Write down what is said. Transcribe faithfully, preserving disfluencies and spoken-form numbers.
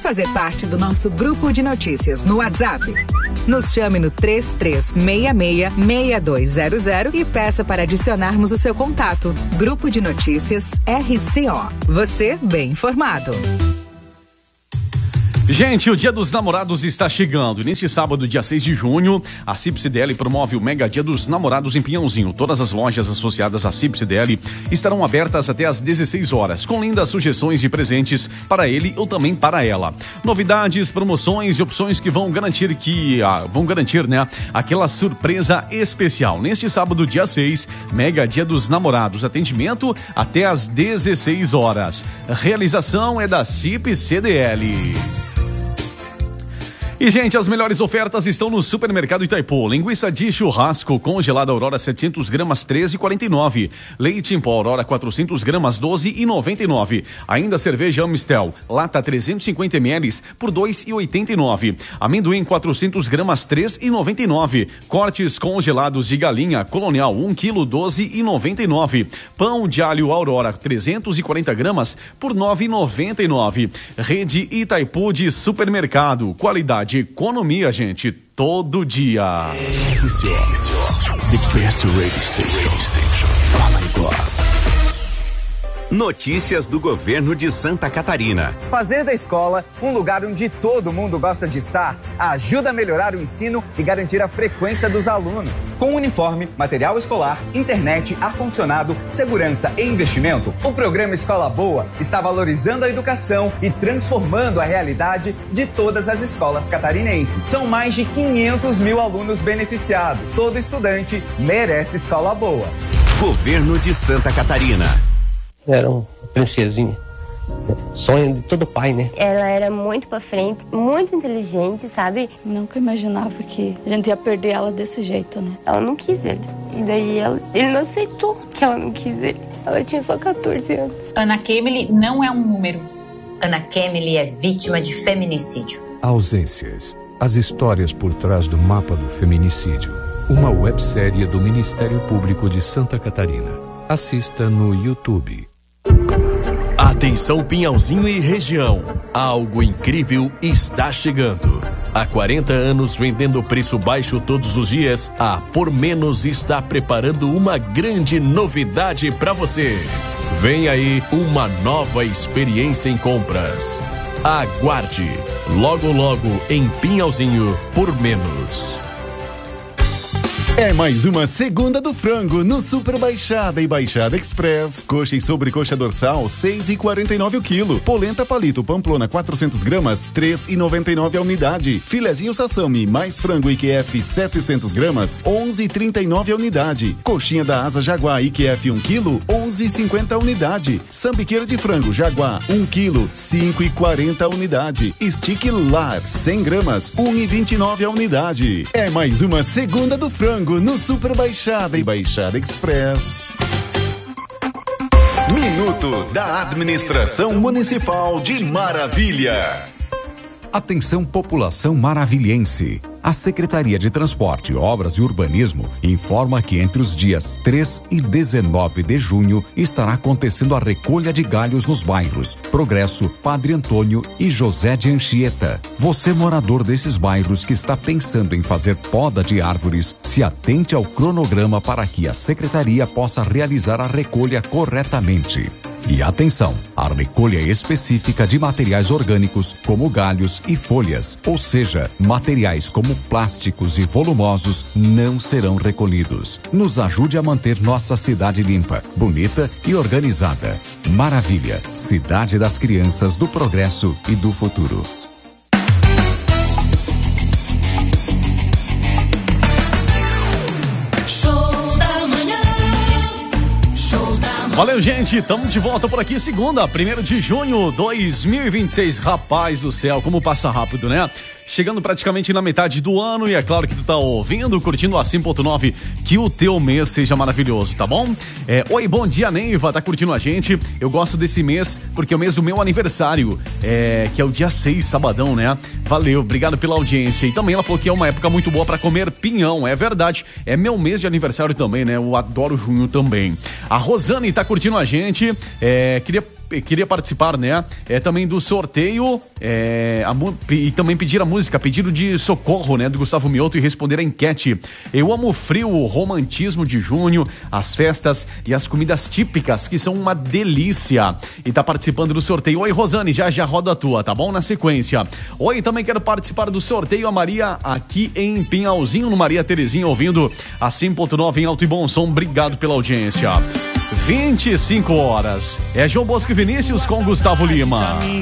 fazer parte do nosso grupo de notícias no WhatsApp? Nos chame no três três seis seis, seis dois zero zero e peça para adicionarmos o seu contato. Grupo de Notícias R C O. Você bem informado. Gente, o Dia dos Namorados está chegando. Neste sábado, dia seis de junho, a C I P C D L promove o Mega Dia dos Namorados em Pinhãozinho. Todas as lojas associadas à C I P C D L estarão abertas até às dezesseis horas, com lindas sugestões de presentes para ele ou também para ela. Novidades, promoções e opções que vão garantir que ah, vão garantir, né, aquela surpresa especial. Neste sábado, dia seis, Mega Dia dos Namorados. Atendimento até às dezesseis horas. Realização é da C I P C D L. E, gente, as melhores ofertas estão no Supermercado Itaipu. Linguiça de churrasco congelada Aurora setecentos gramas, treze e quarenta e nove. Leite em pó Aurora quatrocentos gramas, doze e noventa e nove. Ainda cerveja Amistel, lata trezentos e cinquenta mililitros por dois e oitenta e nove. Amendoim quatrocentos gramas, três e noventa e nove. Cortes congelados de galinha Colonial, um quilo, doze e noventa e nove. Pão de alho Aurora trezentos e quarenta gramas por nove e noventa e nove. Rede Itaipu de supermercado, qualidade de economia, gente, todo dia. The best radio station. Station. Oh my God. Notícias do governo de Santa Catarina. Fazer da escola um lugar onde todo mundo gosta de estar ajuda a melhorar o ensino e garantir a frequência dos alunos. Com uniforme, material escolar, internet, ar-condicionado, segurança e investimento, o programa Escola Boa está valorizando a educação e transformando a realidade de todas as escolas catarinenses. São mais de quinhentos mil alunos beneficiados. Todo estudante merece escola boa. Governo de Santa Catarina. Era uma princesinha, sonho de todo pai, né? Ela era muito pra frente, muito inteligente, sabe? Nunca imaginava que a gente ia perder ela desse jeito, né? Ela não quis ele, e daí ela, ele não aceitou que ela não quis ele. Ela tinha só quatorze anos. Ana Kemily não é um número. Ana Kemily é vítima de feminicídio. Ausências. As histórias por trás do mapa do feminicídio. Uma websérie do Ministério Público de Santa Catarina. Assista no YouTube. Atenção Pinhalzinho e região, algo incrível está chegando. Há quarenta anos vendendo preço baixo todos os dias, a Por Menos está preparando uma grande novidade para você. Vem aí uma nova experiência em compras. Aguarde, logo logo em Pinhalzinho Por Menos. É mais uma segunda do frango no Super Baixada e Baixada Express. Coxa e sobrecoxa dorsal, seis e quarenta e nove o quilo. Polenta palito Pamplona, quatrocentos gramas, três e noventa e nove a unidade. Filezinho Sassami mais frango I Q F, setecentos gramas, onze e trinta e nove a unidade. Coxinha da asa Jaguar I Q F um quilo, onze e cinquenta a unidade. Sambiqueira de frango Jaguar um quilo, cinco e quarenta a unidade. Stick Lar, cem gramas, um e vinte e nove a unidade. É mais uma segunda do frango no Super Baixada e Baixada Express. Minuto da Administração Municipal de Maravilha. Atenção população maravilhense. A Secretaria de Transporte, Obras e Urbanismo informa que entre os dias três e dezenove de junho estará acontecendo a recolha de galhos nos bairros Progresso, Padre Antônio e José de Anchieta. Você, morador desses bairros que está pensando em fazer poda de árvores, se atente ao cronograma para que a Secretaria possa realizar a recolha corretamente. E atenção, a recolha específica de materiais orgânicos como galhos e folhas, ou seja, materiais como plásticos e volumosos, não serão recolhidos. Nos ajude a manter nossa cidade limpa, bonita e organizada. Maravilha, cidade das crianças, do progresso e do futuro. Valeu, gente, estamos de volta por aqui, segunda, primeiro de junho de dois mil e vinte e seis. Rapaz do céu, como passa rápido, né? Chegando praticamente na metade do ano e é claro que tu tá ouvindo, curtindo a cem ponto nove, que o teu mês seja maravilhoso, tá bom? É, oi, bom dia, Neiva, tá curtindo a gente? Eu gosto desse mês porque é o mês do meu aniversário, é, que é o dia seis, sabadão, né? Valeu, obrigado pela audiência. E também ela falou que é uma época muito boa pra comer pinhão, é verdade, é meu mês de aniversário também, né? Eu adoro junho também. A Rosane tá curtindo a gente, é, queria queria participar, né? É também do sorteio é, a, e também pedir a música, pedido de socorro, né? Do Gustavo Mioto e responder a enquete. Eu amo o frio, o romantismo de junho, as festas e as comidas típicas, que são uma delícia. E tá participando do sorteio. Oi, Rosane, já já roda a tua, tá bom? Na sequência. Oi, também quero participar do sorteio. A Maria aqui em Pinhalzinho, no Maria Terezinha, ouvindo a cem ponto nove em alto e bom som. Obrigado pela audiência. vinte e cinco horas. É João Bosco e Vinícius com Gustavo Lima.